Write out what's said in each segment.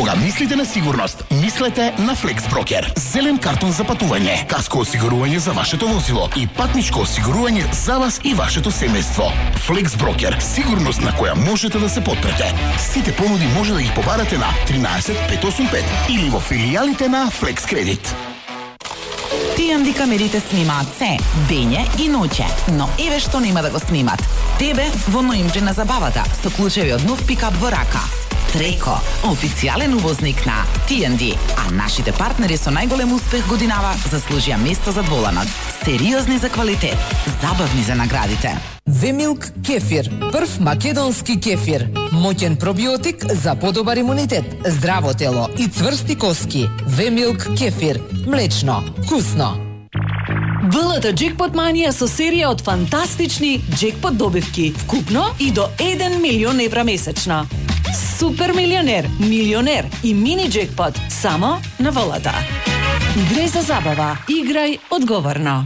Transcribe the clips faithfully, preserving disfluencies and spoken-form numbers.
Кога мислите на сигурност, мислете на FlexBroker. Зелен картон за патување, каско осигурување за вашето возило и патничко осигурување за вас и вашето семејство. FlexBroker, сигурност на која можете да се подпрете. Сите понуди може да ги побарате на тринаесет пет осум пет или во филијалите на Flex Credit. Ти ен ди камерите снимаат се, дење и ноќе, но еве што нема да го снимат. Тебе во ноември на забавата со клучеви од нов пикап во рака. Треко, официјален увозник на Ти ен Ди, а нашите партнери со најголем успех годинава заслужија место за дволанот. Сериозни за квалитет, забавни за наградите. Вемилк кефир, прв македонски кефир. Моќен пробиотик за подобар имунитет, здраво тело и цврсти коски. Вемилк кефир, млечно, вкусно. ВЛТ Джекпот Манија со серија од фантастични джекпот добивки, вкупно и до еден милион евра месечно. Супер милионер, милионер и мини джекпот само на ВЛТ. Играј за забава, играј одговорно.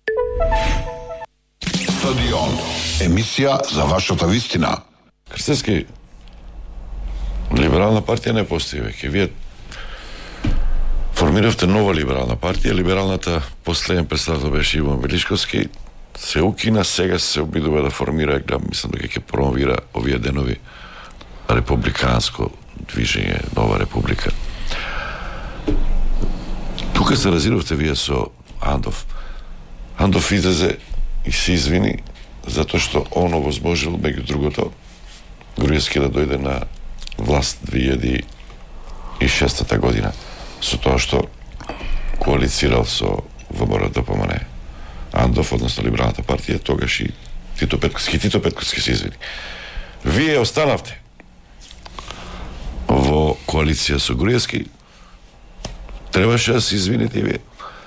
Стадион. Емисија за вашата вистина. Крстевски, либерална партија не постои веќе. Вие формиравте нова либерална партија. Либералната последен представител беше Иван Величковски. Се укина, сега се обидува да формира, да мислам дека ќе промовира овие денови републиканско движење, нова република. Тука се разиравте вие со Андов. Андов излезе и се извини затоа што он овозможил, меѓу другото, Груевски да дојде на власт две илјади и шеста година со тоа што коалицирал со ВМРО-ДПМН. Андов, односно Либералната партија, тогаш и Тито Петковски, Тито Петковски се извини. Вие останавте во коалиција со Груевски. Требаше да се извините и вие.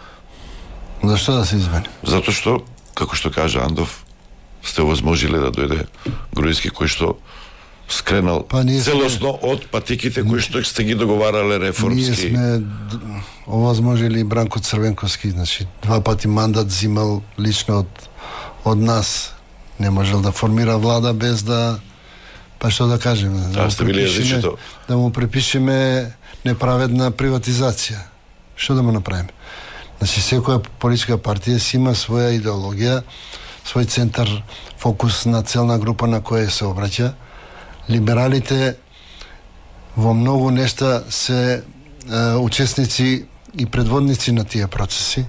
Зашто да се извини? Затоа што, како што кажа Андов, сте возможиле да дојде Груевски, кој што скренал па целосно сме... од патиките кои што сте ги договарале реформски. Ние сме овозможили Бранко Црвенковски, значи два пати мандат зимал лично од од нас. Не можел да формира влада без да, па што да кажеме, да, да, му, препишеме, да му препишеме неправедна приватизација. Што да му направиме? Значи секоја политичка партија си има своја идеологија, свој центар, фокус на целна група на која се обраќа. Либералите во многу нешта се е, учесници и предводници на тие процеси.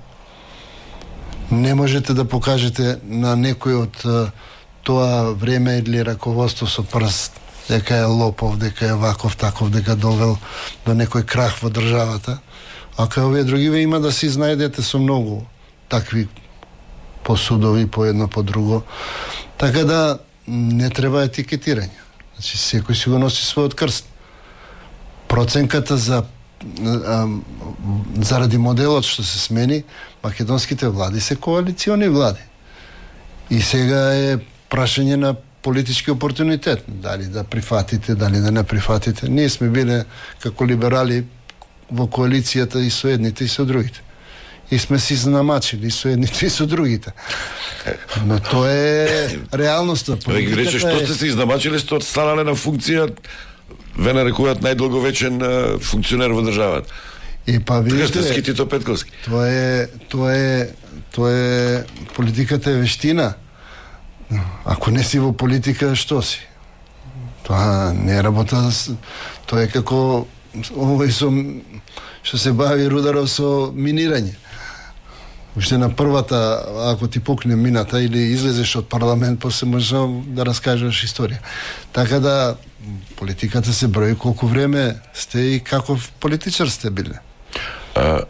Не можете да покажете на некој од е, тоа време или раководство со прст дека е лопов, дека е ваков, таков, дека довел до некој крах во државата. А кај овие другиве има да си знајдете со многу такви по судови, по едно, по друго. Така да не треба етикетирање. Значи, секој си го носи својот крст. Проценката за а, заради моделот што се смени, македонските влади се коалициони влади. И сега е прашање на политички опортунитет. Дали да прифатите, дали да не прифатите. Ние сме биле како либерали во коалицијата и со едните и со другите. И сме си знамачили и со едните и со другите. Но тоа е реалноста. Ве ги рече, што сте се изнамачили, сте станале на функција, ве нарекуваат најдолговечен функционер во државата. И па видите, Тито Петковски. Тоа е, тоа е, тоа е политиката е вештина. Ако не си во политика, што си? Тоа не е работа, тоа е како овој со што се бави Рударов со минирање. Уште на првата, ако ти пукне мината или излезеш од парламент, после можеш да раскажеш историја. Така да политиката се брои колку време сте и каков политичар сте биле. А,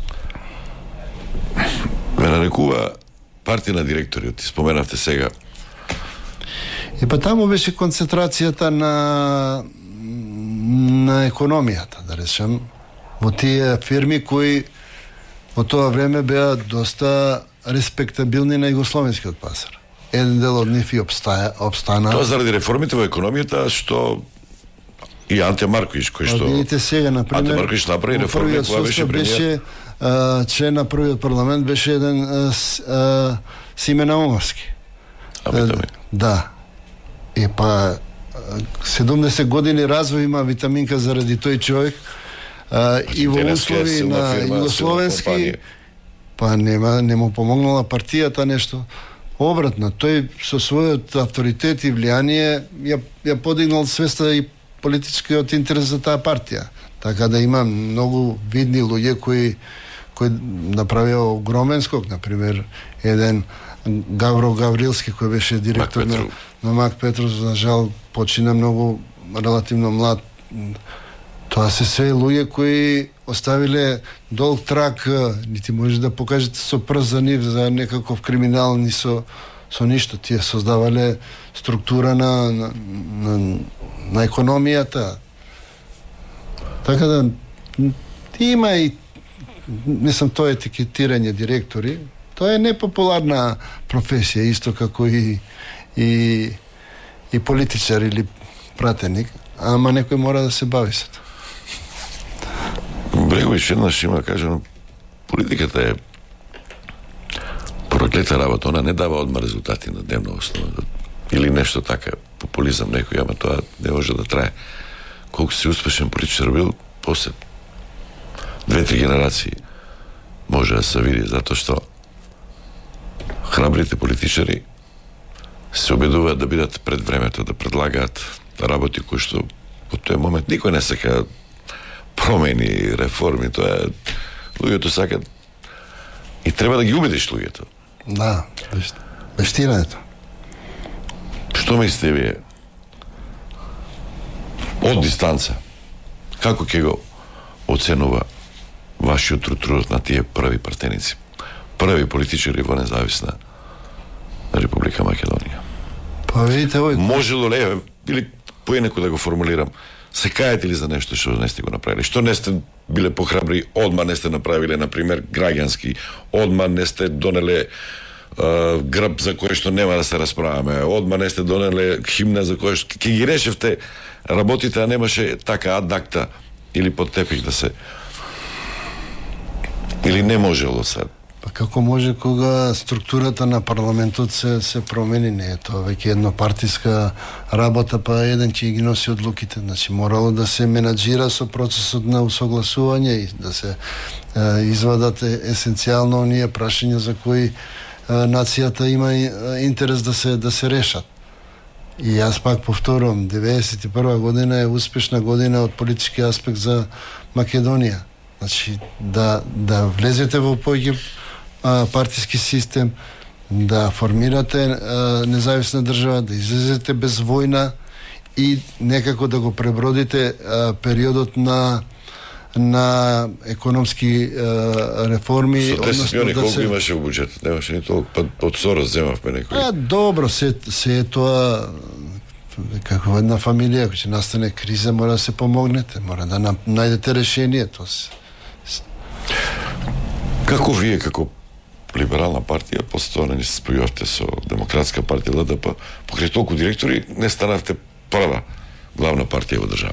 ме нарекува партија на директори, ти споменавте сега. И па таму беше концентрацијата на на економијата, да речем, во тие фирми кои во тоа време беа доста респектабилни на југословенскиот пазар. Еден дел од нив и обстаја, обстана. Тоа заради реформите во економијата што и Анте Марковиќ кој што видите сега на пример Анте Марковиќ направи реформи кога беше премиер. Беше а, член на првиот парламент беше еден а, с, а, Симен Аумовски. А, да. И па седумдесет години развој има витаминка заради тој човек, а, и во услови на југословенски, па нема, не му помогнала партијата нешто. Обратно, тој со својот авторитет и влијание ја, ја подигнал свеста и политичкиот интерес за таа партија. Така да има многу видни луѓе кои кои направија огромен скок, например, еден Гавро Гаврилски кој беше директор на, на Мак Петров, за жал почина многу релативно млад. Тоа се све луѓе кои оставиле долг трак, нити може да покажете со прст за нив за некаков криминал, ни со со ништо. Тие создавале структура на на, на, на економијата. Така да има и мислам тоа етикетирање директори, тоа е непопуларна професија, исто како и и и политичар или пратеник, ама некој мора да се бави со тоа. Брегович еднаш има кажано, политиката е проклета работа, она не дава одма резултати на дневна основа или нешто така, популизам некој, ама тоа не може да трае. Колку си успешен политичар бил, после две-три генерации може да се види, затоа што храбрите политичари се обидуваат да бидат пред времето, да предлагаат работи кои што во тој момент никој не сака промени, реформи, тоа е луѓето сакат и треба да ги убедиш луѓето. Да, вештината. Што мислите вие? Од дистанца, како ќе го оценува вашиот труд на тие први партеници, први политичари во независна Република Македонија? Па видите, овој... Можело ли, или поинеко да го формулирам, се каете ли за нешто што не сте го направили? Што не сте биле похрабри, одма не сте направиле, например, граѓански, одма не сте донеле uh, грб за кој што нема да се расправаме, одма не сте донеле химна за кој што ќе ги решевте работите, а немаше така адакта или под тепих да се... Или не можело се? Па како може кога структурата на парламентот се, се промени? Не е тоа веќе еднопартиска работа, па еден ќе ги носи одлуките. Значи морало да се менаџира со процесот на усогласување и да се е, извадат есенцијално оние прашања за кои е, нацијата има интерес да се да се решат. И јас пак повторувам, деветдесет и прва година е успешна година од политички аспект за Македонија. Значи да да влезете во поќе партиски систем, да формирате а, независна држава, да излезете без војна и некако да го пребродите а, периодот на на економски а, реформи. Со десет милиони да колку се... имаше во буџетот? Немаше ни толку, па од Сорос земавме некој. А, добро, се, се е тоа како една фамилија, ако ќе настане криза, мора да се помогнете, мора да најдете решение. Тоа се... Како вие, како либерална партија, после тоа не се спојувавте со Демократска партија Л Д П, покрај толку директори, не станавте прва главна партија во држава?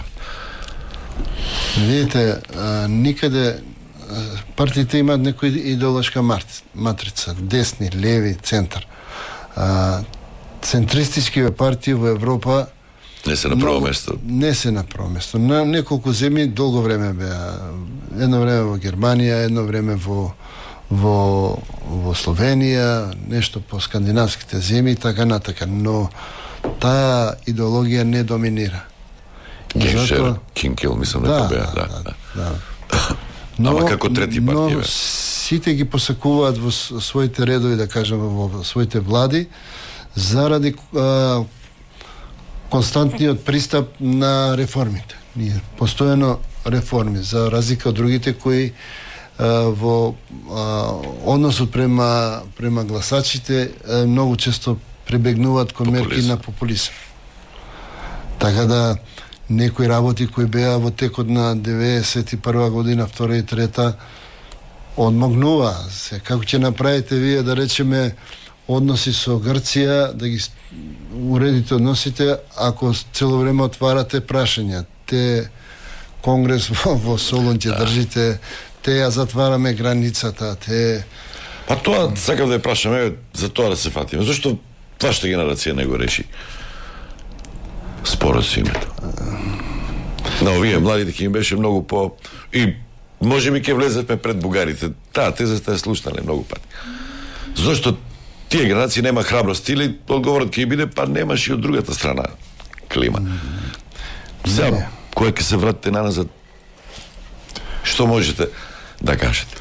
Видите, а, никаде а, партиите имаат некоја идеолошка матрица, десни, леви, центар. А, центристички партии во Европа не се на прво место. Не се на прво место. На неколку земји долго време беа. Едно време во Германија, едно време во во во Словенија, нешто по скандинавските земји, така натака, но таа идеологија не доминира. Киншер, Кинкел, мислам, не да, беа, да, да, да. да. Но, Ама како трети партија, но сите ги посакуваат во своите редови, да кажем, во своите влади, заради а, константниот пристап на реформите. Ние постојано реформи, за разлика од другите кои а, во а, односот према према гласачите а, многу често прибегнуваат кон мерки на популизам. Така да некои работи кои беа во текот на деветдесет и прва година, втора и трета, одмогнува. Се како ќе направите вие, да речеме, односи со Грција, да ги уредите односите, ако цело време отварате прашања. Те конгрес во, во Солун ќе да. држите, те ја затвараме границата, те... Па тоа, сакам да ја прашаме, за тоа да се фатиме. Зошто вашата генерација не го реши? според со името. На овие младите ќе им беше многу по... И може би ќе влезевме пред бугарите. Таа тезата е слушнала многу пати. Зошто тие генерации нема храброст или одговорот ќе биде па немаш и од другата страна клима. Сега, кога ќе се вратите на назад, што можете да кажете?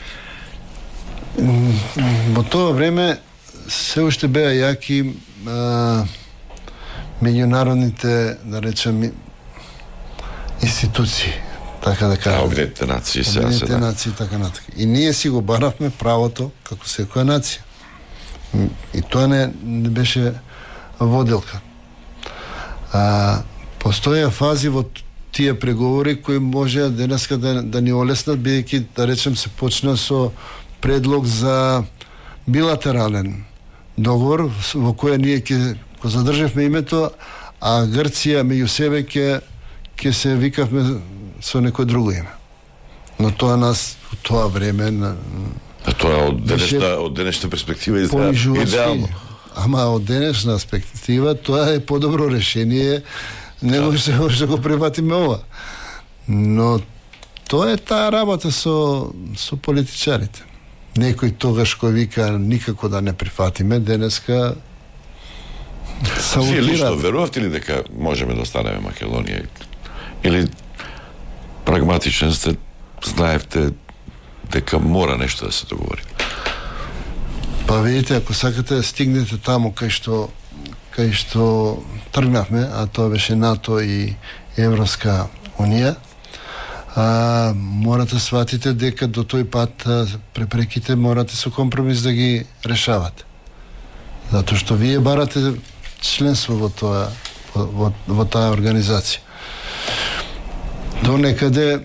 Во тоа време се уште беа јаки а, меѓународните, да речем, институции, така да кажем. Обединетите нации се Обединетите да. нации, така натака. И ние си го баравме правото како секоја нација. И тоа не, не беше воделка. А, постоја фази во тие преговори кои може денеска да, да ни олеснат, бидејќи, да речем, се почна со предлог за билатерален договор во кој ние ќе го задржавме името, а Грција меѓу себе ќе ќе се викавме со некој друго име. Но тоа нас во тоа време на А тоа од денешна, од денешна перспектива изгледа идеално. Ама од денешна перспектива тоа е подобро решение него што може да го преватиме ова. Но тоа е таа работа со со политичарите. Некој тогаш кој вика никако да не прифатиме, денеска Вие лично верувате ли дека можеме да останеме Македонија? Или прагматичен сте, знаевте дека мора нешто да се договори? Па видите, ако сакате да стигнете таму кај што кај што тргнавме, а тоа беше НАТО и Европска унија, а, морате сватите дека до тој пат а, препреките морате со компромис да ги решавате. Затоа што вие барате членство во тоа во, во, во таа организација. До некаде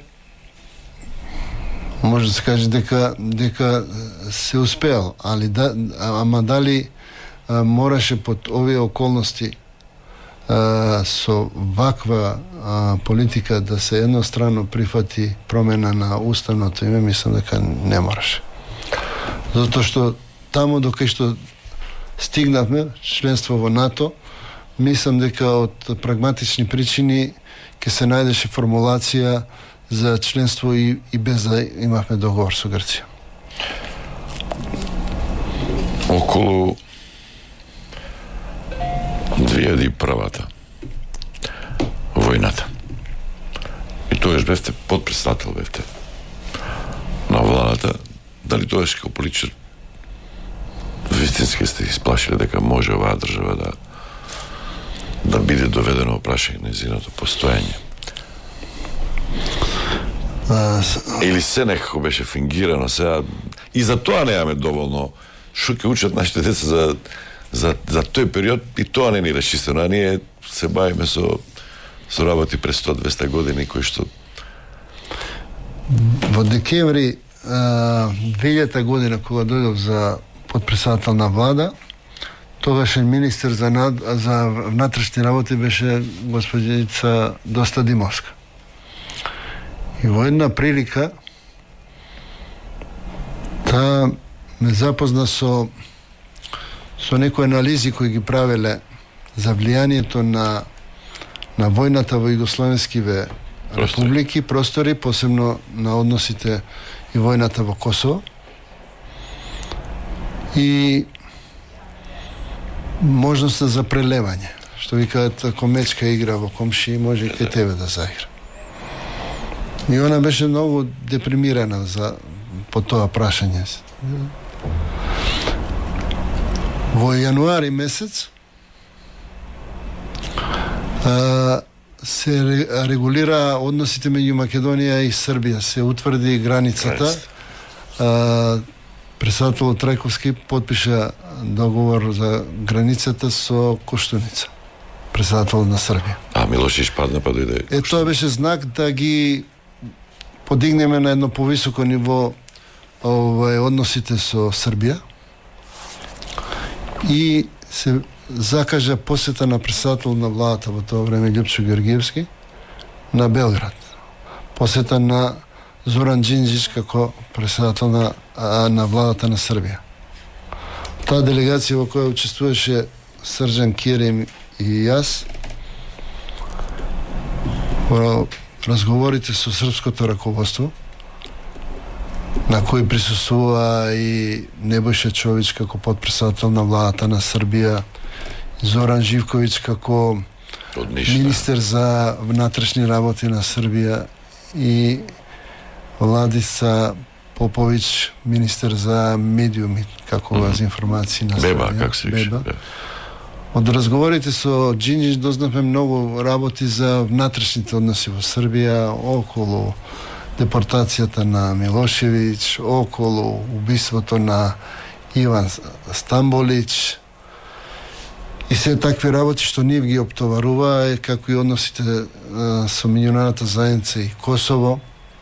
може да се каже дека дека се успеал, али да, ама дали а, мораше под овие околности а, со ваква а, политика да се едностранно прифати промена на уставното име, мислам дека не мораше. Затоа што таму докај што стигнавме членство во НАТО, мислам дека од прагматични причини ќе се најдеше формулација за членство и, и без да имавме договор со Грција. Околу две илјади и првата војната. И тоаш бевте подпредседател бевте на владата. Дали тоаш како политичар вистински сте исплашили дека може оваа држава да да биде доведено опрашање незиното постоење? А, с... Или се некако беше фингирано сега? И за тоа немаме доволно што ќе учат нашите деца за, за, за тој период, и тоа не ни расчистено, а ние се бавиме со, со работи през сто до двесте години кои што... Во декември две илјадна година, кога дојдов за подпредседател на влада, тогашен министер за, над, за внатрешни работи беше господица Доста Димовска. И во една прилика таа ме запозна со со некои анализи кои ги правеле за влијанието на на војната во југословенскиве републики, простори, посебно на односите и војната во Косово. И можноста за прелевање, што викаат, ако мечка игра во комши, може и кај тебе да заигра. И она беше многу депримирана за по тоа прашање. Во јануари месец а, се регулира односите меѓу Македонија и Србија, се утврди границата. А, Председателот Трајковски подпиша договор за границата со Коштуница, председателот на Србија. А Милошиć падна па дојде. Е, тоа беше знак да ги подигнеме на едно повисоко ниво овај односите со Србија. И се закажа посета на председател на владата во тоа време Љупчо Георгиевски на Белград. Посета на Зоран Џинџич како председател на, на владата на Србија. Таа делегација во која учествуваше Срđan Керим и јас Во разговорите со српското раководство, на кои присуствува и Небојша Чович како потпредседател на владата на Србија, Зоран Живковиќ како министер за внатрешни работи на Србија и Владица Поповиќ, министер за медиуми, како mm-hmm. за информации на Беба, Србија. како се више. Од разговорите со Джинџич дознавме многу работи за внатрешните односи во Србија, околу депортацијата на Милошевиќ, околу убиството на Иван Стамболиќ и се такви работи што ние ги оптоварува, како и односите а, со меѓународната заедница и Косово.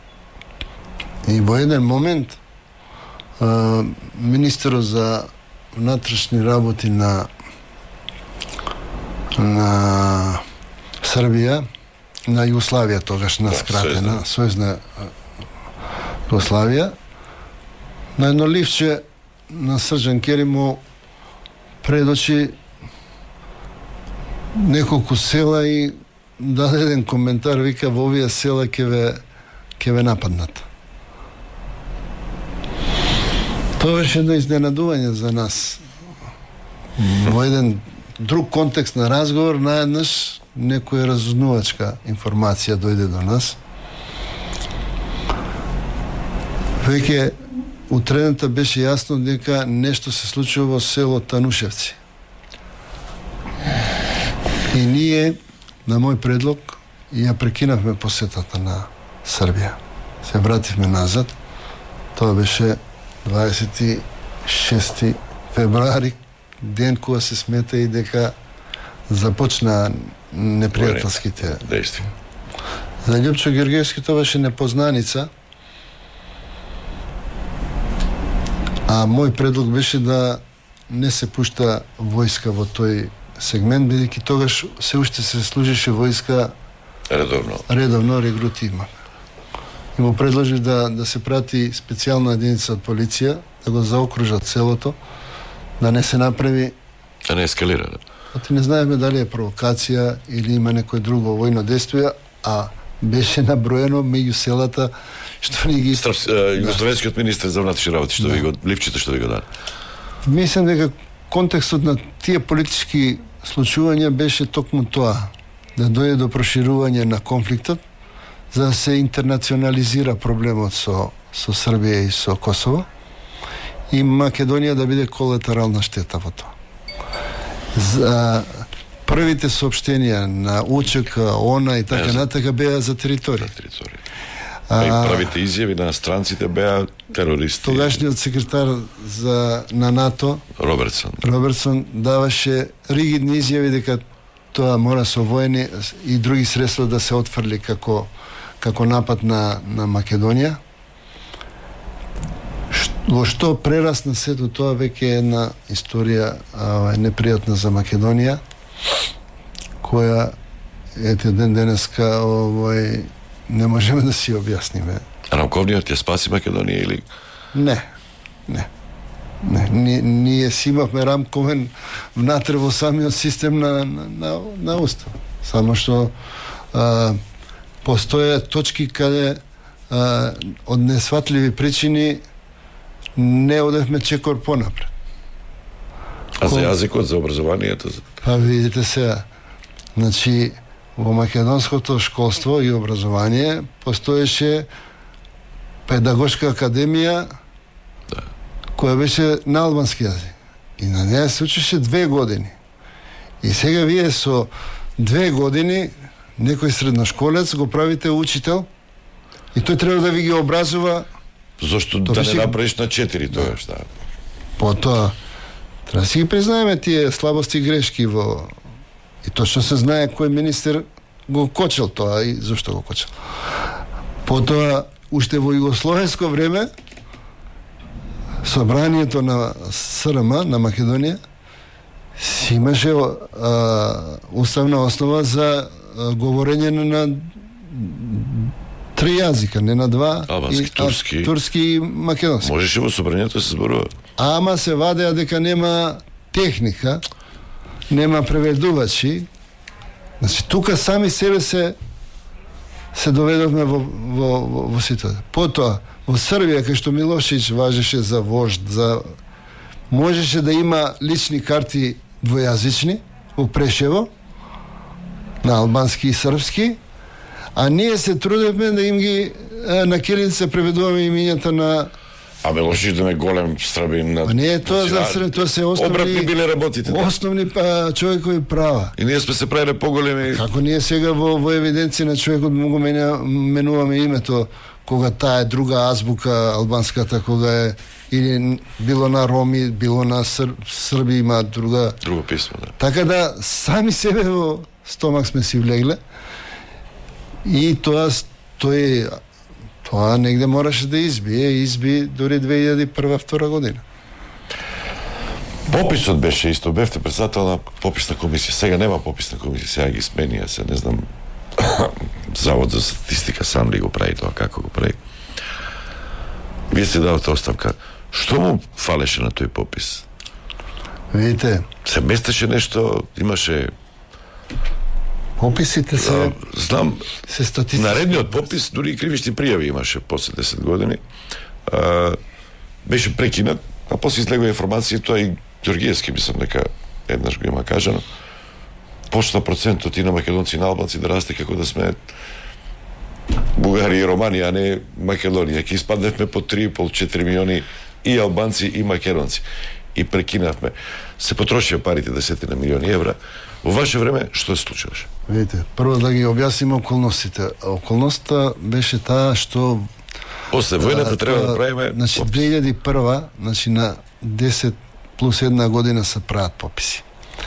И во еден момент а, министерот за внатрешни работи на на Србија, на Југославија тогаш на скратена, Сојузна Југославија, на едно ливче на Срđan Кери му предочи неколку села и даде еден коментар, вика, во овие села ќе ве ќе ве нападнат. Тоа беше едно изненадување за нас. Во еден друг контекст на разговор, наеднаш некоја разузнавачка информација дојде до нас. Веќе утредента беше јасно дека нешто се случува во село Танушевци. И ние, на мој предлог, ја прекинавме посетата на Србија. Се вративме назад. Тоа беше дваесет и шести февруари, ден кога се смета и дека започна непријателските действија. За Љупчо Георгиевски тоа беше непознаница, а мој предлог беше да не се пушта војска во тој сегмент, бидејќи тогаш се уште се служише војска редовно, редовно регрутивно. И му предложив да, да се прати специјална единица од полиција, да го заокружат селото, да не се направи... Да не ескалира. Оти не знаеме дали е провокација или има некој друго војно действие, а беше наброено меѓу селата што ни ги... Југословенскиот да. министр за внатрешни работи, што да. ви го, ливчето што ви го даде. Мислам дека контекстот на тие политички случувања беше токму тоа, да дојде до проширување на конфликтот, за да се интернационализира проблемот со, со Србија и со Косово, и Македонија да биде колатерална штета во тоа. За првите соопштенија на УЧК, ОНА и така натака беа за територија. За територија. А и правите изјави на странците беа терористи. Тогашниот секретар за на НАТО Робертсон. Робертсон даваше ригидни изјави дека тоа мора со војни и други средства да се отфрли како како напад на на Македонија. Во што прерасна сето тоа веќе е една историја а, непријатна за Македонија, која ете ден денеска овој не можеме да си објасниме. А Рамковниот ја спаси Македонија или? Не, не. Не, ние, ние си имавме рамковен внатре во самиот систем на, на, на, на устав. Само што а, постоја точки каде а, од несватливи причини не одевме чекор понапред. А за јазикот, за образованието? Па видите сега, значи во македонското школство и образование постоеше педагошка академија, да, која беше на албански јазик. И на неја се учеше две години. И сега вие со две години некој средношколец го правите учител и тој треба да ви ги образува. Зошто да беше... не направиш на четири тоа, да. Што? Потоа треба да си ги признаеме тие слабости и грешки во... И точно се знае кој министер го кочел тоа и зошто го кочел. Потоа, уште во југословенско време, собранието на СРМ, на Македонија, си имаше а, уставна основа за а, говорење на три јазика, не на два. Албански, и, турски. А, турски и македонски. Можеше во собранието да се зборува. Ама се вадеа дека нема техника, нема преведувачи. Значи, тука сами себе се се доведовме во, во, во, во ситуација. Потоа, во Србија, кај што Милошевиќ важеше за вожд, за можеше да има лични карти двојазични во Прешево, на албански и српски, а ние се трудевме да им ги на кирилица преведуваме имињата на. А Милошевиќ да ме голем србин на. А не е тоа за Србија, тоа се основни. Обратни биле работите. Да. Основни па, човекови права. И ние сме се правиле поголеми. Како ние сега во, во евиденција на човекот му го менуваме името, кога таа е друга азбука албанската, кога е или било на роми, било на ср, срби има друга друго писмо, да. Така да сами себе во стомак сме си влегле. И тоа тој тоа негде мораше да избие, изби дури две илјади и прва втора година. Пописот беше исто, бевте председател на пописна комисија. Сега нема пописна комисија, сега ги сменија се, не знам. Завод за статистика сам ли го прави тоа, како го прави. Вие се давате оставка. Што му фалеше на тој попис? Видите, се местеше нешто, имаше пописите се а, знам се статистики. Наредниот попис дури и кривични пријави имаше после десет години. А, беше прекинат, а после излегува информација, тоа и Ѓоргиевски мислам дека еднаш го има кажано. Почна процентот и на македонци и на албанци да расте како да сме Бугарија и Романија, а не Македонија. Ке испадневме по три и пол до четири милиони и албанци и македонци. И прекинавме. Се потрошија парите десетина милиони евра. Во ваше време, што се случуваше? Видите, прво да ги објасниме околностите. Околноста беше таа што после војната треба да правиме. Значи две илјади и прва, значи на десет плюс една година се прават пописи.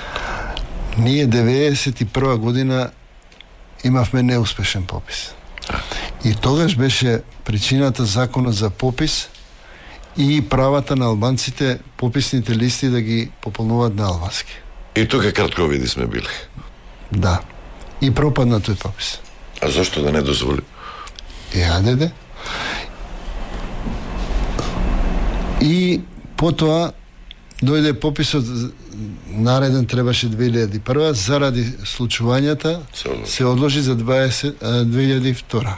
Ние деветдесет и прва година имавме неуспешен попис. И тогаш беше причината законот за попис и правата на албанците пописните листи да ги пополнуваат на албански. И тука кратковиди сме били. Да. И пропадна тој попис. А зошто да не дозволи? Е, ајде. И потоа дојде пописот, нареден требаше две илјади и прва, заради случувањата се одложи, се одложи за две илјади и втора.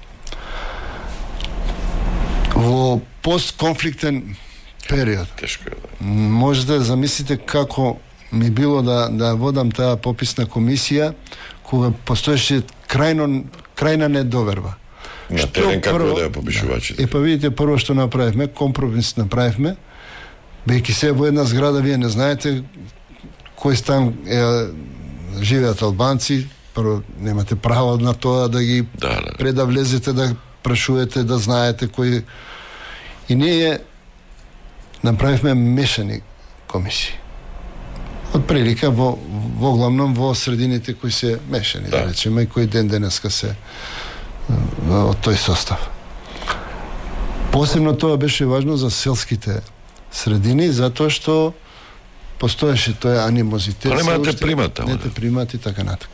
Во постконфликтен период. Тешко е, да. Можете да замислите како ми било да да водам таа пописна комисија кога постоеше крајно крајна недоверба. На терен како да ја попишувачите? Е, па видите, прво што направивме, компромис направивме, бејќи се во една зграда, вие не знаете кој стан е, живеат албанци, прво немате право на тоа да ги да, да. пред да влезете да прашувате, да знаете кој. И ние направивме мешани комисии. Од прилика во, во главном во средините кои се мешани, да, да речеме, и кои ден денеска се од тој состав. Посебно тоа беше важно за селските средини, затоа што постоеше тој анимозитет. Па немате примата. Не те примат и така натака.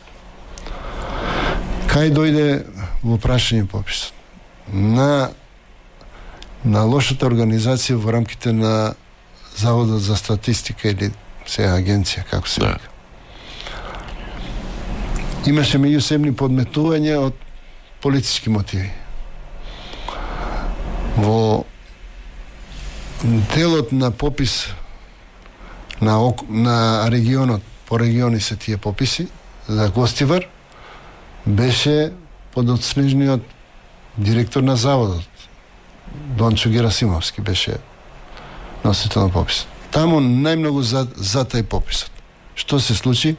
Кај дојде во прашање пописот? На на лошата организација во рамките на Заводот за статистика или сега агенција, како се вика. Да. Имаше меѓусебни подметувања од политички мотиви. Во делот на попис на, ок... на регионот, по региони се тие пописи, за Гостивар, беше подоцнежниот директор на заводот, Дончо Герасимовски, беше носител на пописот. Таму најмногу за, за тај пописот. Што се случи?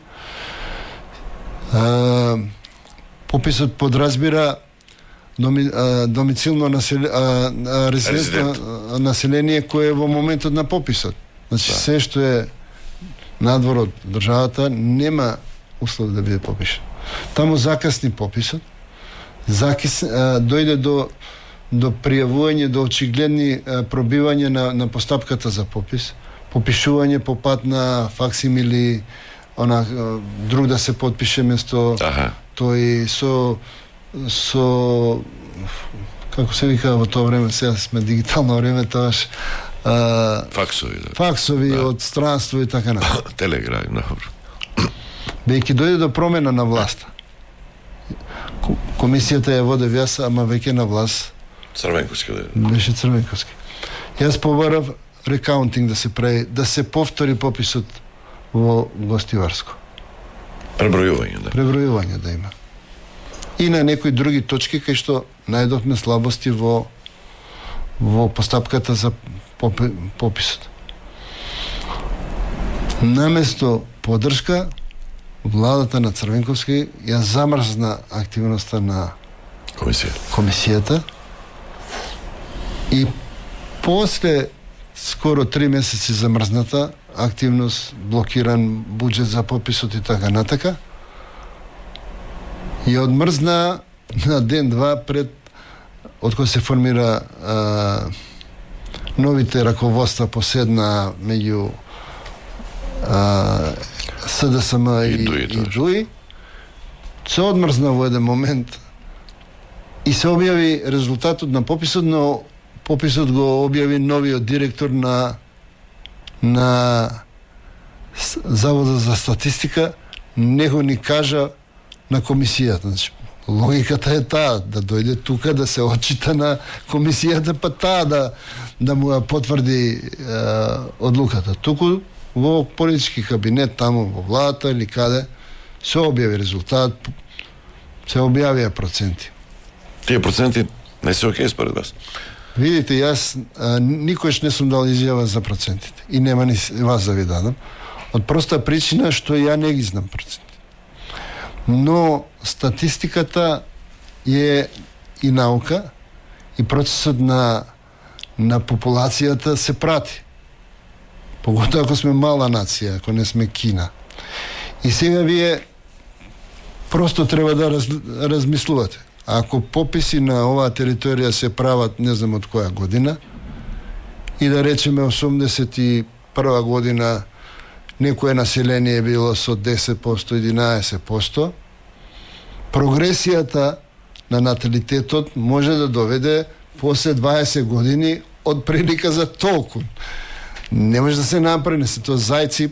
А, пописот подразбира доми, а, домицилно насел, а, а, резидентно население кое е во моментот на пописот. Значи, да, се што е надвор од државата нема услов да биде попишан. Таму закасни пописот, закис, а, дојде до до пријавување, до очигледни а, пробивање на, на постапката за попис, попишување по пат на факсимили, она друг да се потпише место ага. Тој со со како се вика во тоа време, сега сме дигитално време, тоаш а, факсови, да. Факсови да. од странство и така натаму. Телеграф, добро. Бејќи дојде до промена на власта. Комисијата ја водев јас, ама веќе на власт Црвенковски да беше Црвенковски. Јас побарав рекаунтинг да се прави, да се повтори пописот во Гостиварско. Пребројување, да. Пребројување да има. И на некои други точки кај што најдовме слабости во во постапката за попи, пописот. Наместо поддршка, владата на Црвенковски ја замрзна активноста на Комисијата. комисијата и после скоро три месеци замрзната активност, блокиран буџет за пописот и така натака, и одмрзна на ден-два пред откога се формира а, новите раководства поседна меѓу СДСМ и, и, и ДУИ, се одмрзна во еден момент и се објави резултатот на пописот, но пописот го објави новиот директор на на Заводот за статистика, не го ни кажа на комисијата. Значи, логиката е таа, да дојде тука да се отчита на комисијата, па таа да, да му ја потврди е, одлуката. Туку во политички кабинет, таму во владата или каде, се објави резултат, се објавија проценти. Тие проценти не се окей според вас? Видите, јас а, никош не сум дал изјава за процентите и нема ни вас да ви дадам, од проста причина што ја не ги знам проценти. Но статистиката е и наука и процесот на на популацијата се прати. Поготоа ако сме мала нација, ако не сме Кина. И сега вие просто треба да раз, размислувате. Ако пописи на оваа територија се прават не знам од која година и да речеме осумдесет и прва година некое население било со десет проценти, единаесет проценти, прогресијата на наталитетот може да доведе после дваесет години од прилика за толку. Не може да се направи, не се тоа зајци.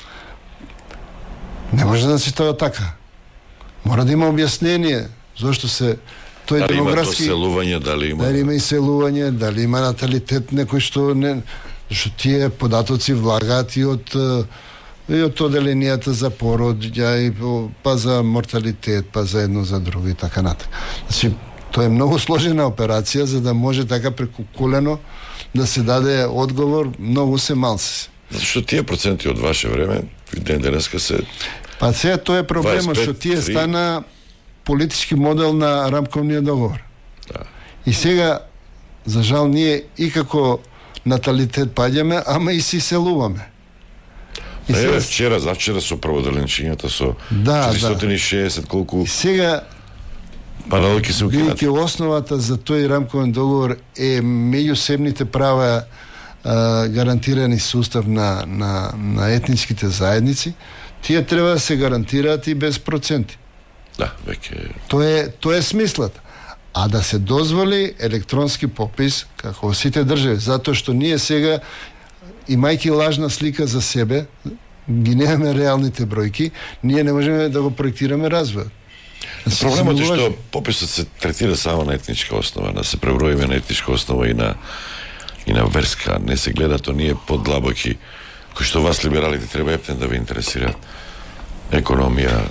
Не може да се тоа така. Мора да има објаснение зошто се тој дали демографски... Дали има селување, дали има... Дали има и селување, дали има наталитет некој што не... Што тие податоци влагаат и од и од оделенијата за породја, и па за морталитет, па за едно за друго и така натака. Значи, тоа е многу сложена операција за да може така преку колено да се даде одговор, многу се малси. Зашто тие проценти од ваше време, ден денеска се... Па сега тоа е проблемот, што тие стана политички модел на рамковниот договор. Да. И сега, за жал, ние и како наталитет паѓаме, ама и си селуваме. И сега... вчера, завчера со прводеленчињата со да, четиристотини и шеесет колку... И сега, паралелки се укинат. бидејќи основата за тој рамковен договор е меѓусебните права а, гарантирани сустав на, на, на етничките заедници, тие треба да се гарантираат и без проценти. Да, веќе... Тоа е, тоа е смислата. А да се дозволи електронски попис како во сите држави, затоа што ние сега, имајќи лажна слика за себе, ги немаме реалните бројки, ние не можеме да го проектираме развојот. Проблемот е што пописот се третира само на етничка основа, да се преброиме на етничка основа и на и на верска, не се гледа тоа ние подлабоки, кои што вас либералите треба ептен да ве интересираат. Економија,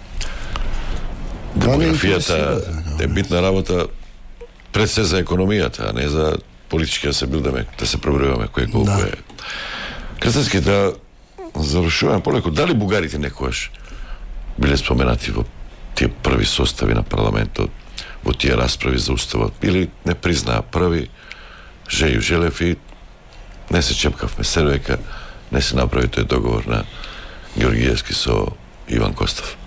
демографијата е битна работа пред се за економијата, а не за политички да се билдаме, да се пребројуваме кој колку да. Е. Крстевски, да завршуваме полеку, дали бугарите некојаш биле споменати во тие први состави на парламентот, во тие расправи за уставот, или не признаа први, Жеју Желев и не се чепкавме сервека, не се направи тој договор на Георгиевски со Иван Костов.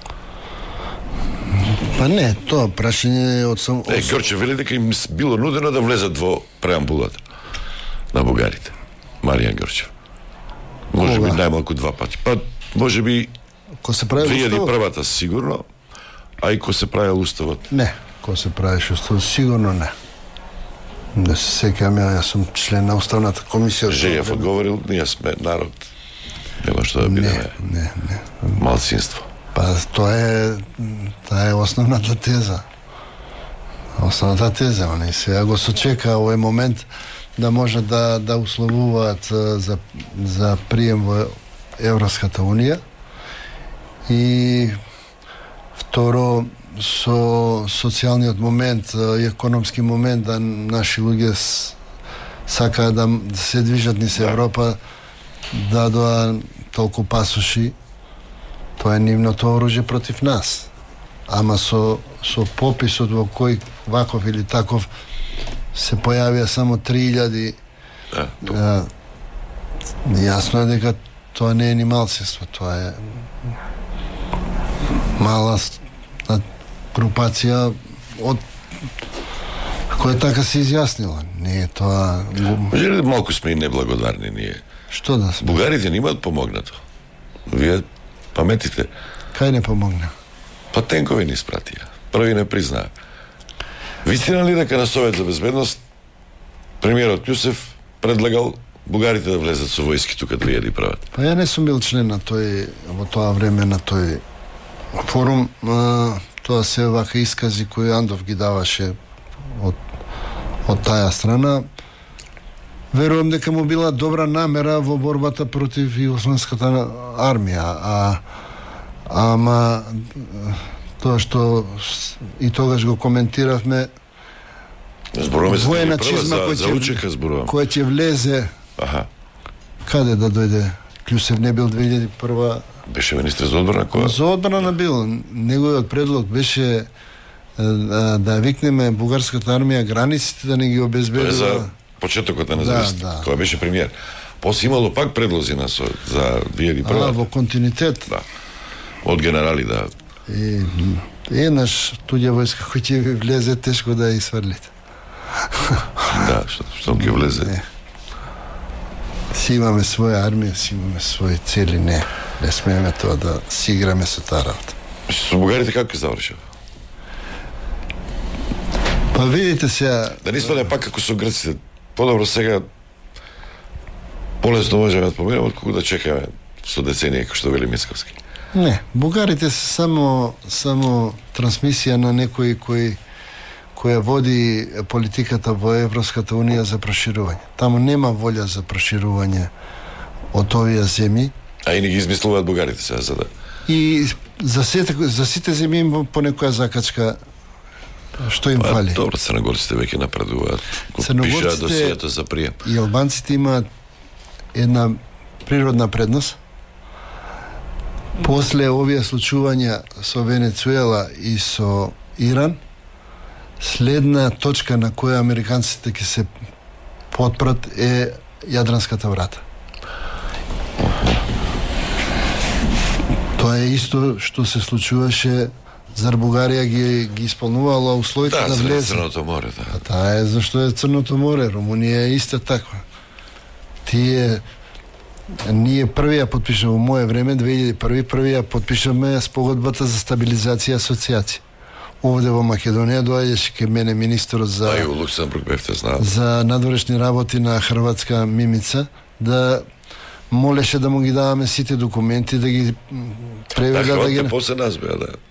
Па не, тоа прашање од сам... Е, Ѓорче вели дека им било нудено да влезат во преамбулата на бугарите. Маријан Ѓорчев. Може би најмалку два пати. Па, може би ко се прави две илјади и уставот? првата сигурно, а и ко се правил уставот. Не, ко се правиш уставот, сигурно не. Да се сеќавам, јас сум член на уставната комисија. Жејев одговорил, ние сме народ. Нема што да бидеме. Не, не, не. Малцинство. Па тоа е, таа е основната теза. Основната теза, они сега го сочека овој момент да може да да условуваат за за прием во Европската унија и второ со социјалниот момент и економски момент да наши луѓе сакаат да се движат низ Европа, да доа толку пасоши, тоа е нивното оружје против нас. Ама со со пописот во кој ваков или таков се појавија само три илјади. Да, јасно е дека тоа не е ни малцинство, тоа е мала групација од која така се изјаснила. Не е тоа... Може ли малку сме и неблагодарни ние? Што да сме? Бугарите не имаат помогнато. Вие паметите. Кај не помогна? Па тенкови ни испратија. Први не признаа. Вистина ли дека на Совет за безбедност премиерот Јусеф предлагал бугарите да влезат со војски тука две илјади и прва? Па ја не сум бил член на тој во тоа време на тој форум. А, тоа се вака искази кои Андов ги даваше од од таа страна. Верувам дека му била добра намера во борбата против југословенската армија, а ама тоа што и тогаш го коментиравме, зборуваме за воена прва, чизма за, кој за учека зборувам. Кој ќе влезе, Аха. каде да дојде? Љусев не бил две илјади и прва. Беше министр за одбрана која? За одбрана бил. Неговиот предлог беше да, да викнеме бугарската армија границите да не ги обезбедува. За почетокот на независност, да, да. Кој беше премиер. После имало пак предлози на со, за две илјади и прва. А, во континуитет. Да. Од генерали, да. И еднаш туѓа војска кој ќе ви влезе, тешко да ја сврлите. Да, што, што ќе влезе. Не. Си имаме своја армија, си имаме своји цели, не. Не смееме тоа да си играме со таа работа. Со бугарите како ќе заврши? Па видите сега... Да не спаде пак како со грците. Подобро сега полесно можеме да поминеме отколку да чекаме со деценија, како што вели Мицковски. Не, бугарите се само само трансмисија на некој кој која води политиката во Европската унија за проширување. Таму нема волја за проширување од овие земји. А и не ги измислуваат бугарите сега за да. И за сите за сите земји има по некоја закачка што им фали. Добро, црногорците веќе напредуваат. Црногорците пишаат досијата за прием. И албанците имаат една природна предност. После овие случувања со Венецуела и со Иран, следна точка на која американците ќе се потпрат е Јадранската врата. Тоа е исто што се случуваше, зар Бугарија ги ги исполнувала условите да, да влезе. Црното море, да. А таа е зашто е Црното море, Румунија е иста таква. Тие ние првија потпишаме во моје време, две илјади и први, првија потпишаме спогодбата за стабилизација и асоциација. Овде во Македонија доаѓаше кај мене министерот за А и во Луксембург бевте знаат. за надворешни работи на Хрватска Мимица да молеше да му ги даваме сите документи, да ги преведа, да, да ги... после нас беа, да.